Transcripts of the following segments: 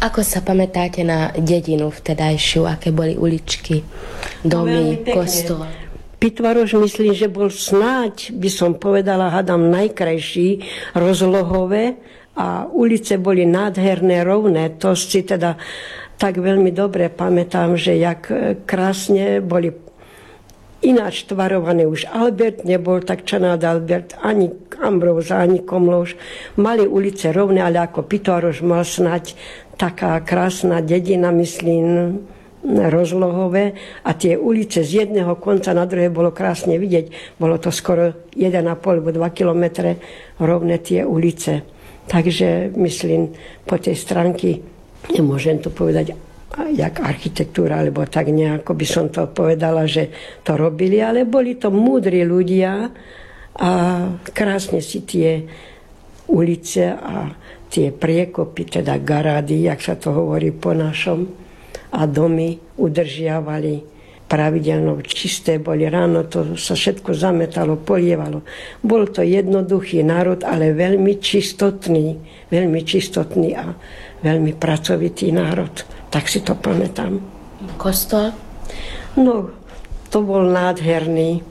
Ako sa pamätáte na dedinu vtedajšiu? Aké boli uličky, domy, kostol? Pitvaroš myslím, že bol snáď, by som povedala, hádam najkrajší, rozlohové a ulice boli nádherné, rovné. To si teda tak veľmi dobre pamätám, že jak krásne boli ináč tvarované. Už Albert nebol tak čanád Albert, ani Ambróza, ani Komlóš. Mali ulice rovné, ale ako Pitvaroš mal snáď taká krásna dedina, myslím, rozlohové a tie ulice z jedného konca na druhé bolo krásne vidieť. Bolo to skoro 1,5 alebo 2 kilometre rovné tie ulice. Takže myslím, po tej stránke nemôžem to povedať jak architektúra, alebo tak nejako by som to povedala, že to robili, ale boli to múdri ľudia a krásne si tie ulice a tie priekopy, teda garády, jak sa to hovorí po našom, a domy udržiavali pravidelno, čisté boli. Ráno to sa všetko zametalo, polievalo. Bol to jednoduchý národ, ale veľmi čistotný a veľmi pracovitý národ. Tak si to pamätám. Kostol? No, to bol nádherný.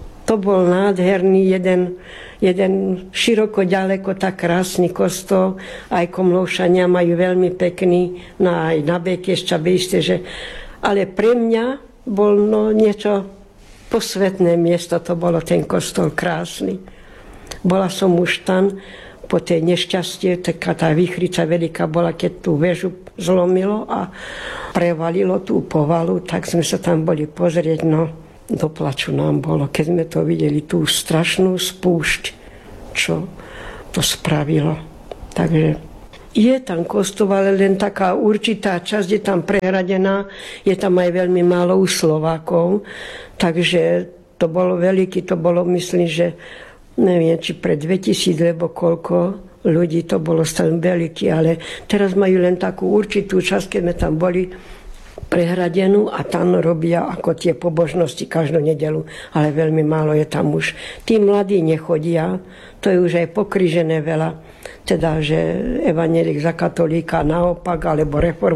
Jeden široko, ďaleko, tak krásny kostol. Aj Komlóšania majú veľmi pekný, no aj na Békešťabe isté, že... Ale pre mňa bol niečo posvetné miesto, to bolo ten kostol krásny. Bola som už tam po tej nešťastie, taká tá výchrica veľká bola, keď tú väžu zlomilo a prevalilo tú povalu, tak sme sa tam boli pozrieť, do plaču nám bolo, keď sme to videli, tú strašnú spúšť, čo to spravilo. Takže je tam kostol, ale len taká určitá časť je tam prehradená, je tam aj veľmi málo u Slovákov, takže to bolo veľký, to bolo, myslím, že neviem, či pre 2000, lebo koľko ľudí to bolo stále veľký, ale teraz majú len takú určitú časť, keď sme tam boli, prehradenú a tam robia ako tie pobožnosti každú nedeľu, ale veľmi málo je tam už. Tí mladí nechodia, to je už aj pokrižené veľa, teda, že evanjelik za katolíka naopak, alebo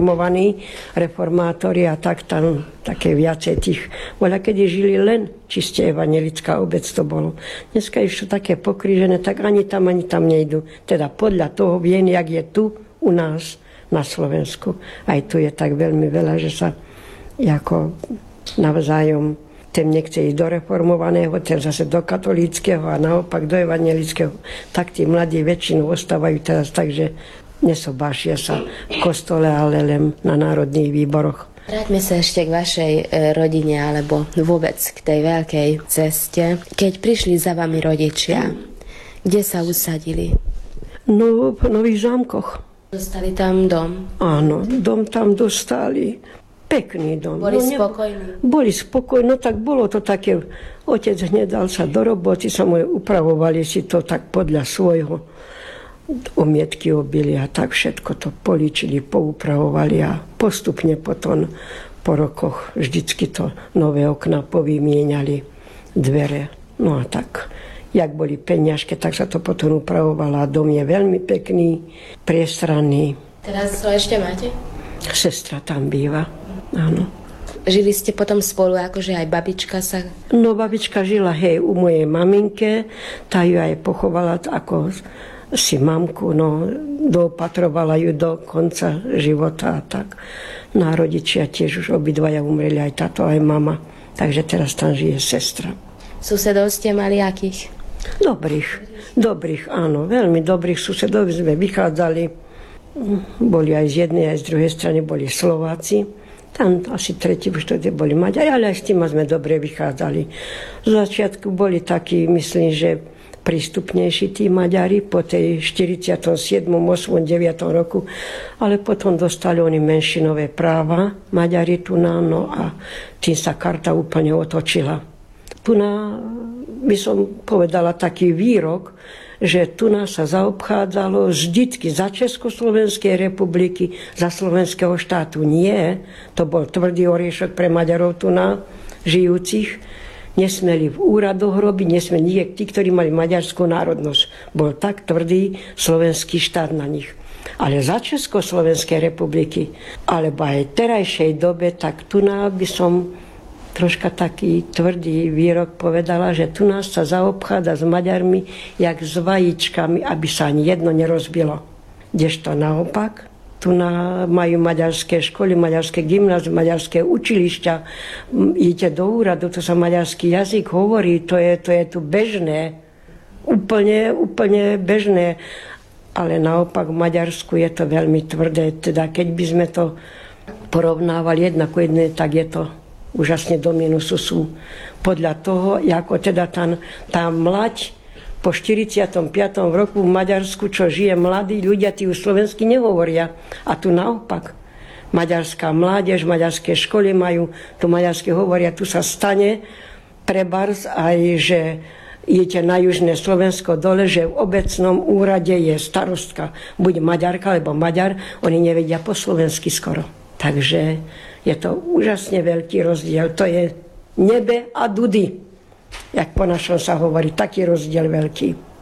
reformátori a tak tam také viacej tých. Voľa, kedy žili len čiste evanjelická obec to bolo. Dneska je také pokrižené, tak ani tam nejdu. Teda podľa toho viem, jak je tu u nás na Slovensku. Aj tu je tak veľmi veľa, že sa ako navzájom ten nechce ísť do reformovaného, ten zase do katolíckeho a naopak do evangelického. Tak tí mladí väčšinou ostávajú teraz tak, že nesobášia sa v kostole, ale len na národných výboroch. Vráťme sa ešte k vašej rodine, alebo vôbec k tej veľkej ceste. Keď prišli za vami rodičia, kde sa usadili? No, v Nových Zámkoch. Dostali tam dom? Áno, dom tam dostali. Pekný dom. Boli spokojní? Boli spokojní, no tak bolo to také. Otec hneď dal sa do roboty, upravovali si to tak podľa svojho. Omietky obili a tak všetko to políčili, poupravovali a postupne potom po rokoch vždycky to nové okná povymieniali, dvere. No a tak. Jak boli peniažke, tak sa to potom upravovalo a dom je veľmi pekný, priestranný. Teraz ho ešte máte? Sestra tam býva, áno. Žili ste potom spolu, akože aj babička sa... No, babička žila, u mojej maminke, tá ju aj pochovala ako si mamku, doopatrovala ju do konca života a tak. No a rodičia tiež už obidvaja umreli, aj táto, aj mama. Takže teraz tam žije sestra. Susedov ste mali akých? Dobrých, áno, veľmi dobrých susedov sme vychádzali. Boli aj z jednej, aj z druhej strany boli Slováci. Tam asi tretí už to boli Maďari, ale aj s tým sme dobre vychádzali. Z začiatku boli takí, myslím, že prístupnejší tí Maďari po tej 47., 8., 9. roku, ale potom dostali oni menšinové práva, Maďari tu a tým sa karta úplne otočila. Tu by som povedala taký výrok, že tu nás sa zaobchádzalo vždycky za Československej republiky, za slovenského štátu. Nie, to bol tvrdý oriešok pre Maďarov tu žijúcich. Nesmeli v úradoch robiť, nesmeli tí, ktorí mali maďarskú národnosť. Bol tak tvrdý slovenský štát na nich. Ale za Československej republiky, alebo aj terajšej dobe, tak tu by som troška taký tvrdý výrok povedala, že tu nás sa zaobchádza s Maďarmi jak s vajíčkami, aby sa ani jedno nerozbilo. Kdežto naopak, tu majú maďarské školy, maďarské gymnázium, maďarské učilišťa, idete do úradu, to sa maďarský jazyk hovorí, to je tu bežné, úplne bežné. Ale naopak v Maďarsku je to veľmi tvrdé. Teda keď by sme to porovnávali jedna ku jednej, tak je to úžasne do minusu sú. Podľa toho, ako teda tá mlať po 45. roku v Maďarsku, čo žije mladí ľudia, tí už slovensky nehovoria. A tu naopak. Maďarská mládež, maďarské školy majú, tu maďarsky hovoria, tu sa stane prebárs aj, že idete na južné Slovensko dole, že v obecnom úrade je starostka, buď Maďarka alebo Maďar, oni nevedia po slovensky skoro. Takže je to úžasne veľký rozdiel. To je nebe a dudy, jak po našom sa hovorí, taký rozdiel veľký.